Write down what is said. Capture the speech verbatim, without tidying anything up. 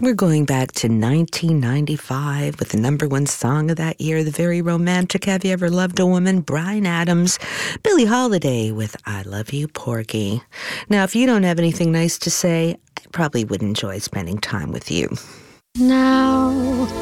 We're going back to nineteen ninety-five with the number one song of that year, the very romantic Have You Ever Loved a Woman? Bryan Adams, Billie Holiday with I Love You, Porgy. Now, if you don't have anything nice to say, I probably would enjoy spending time with you. Now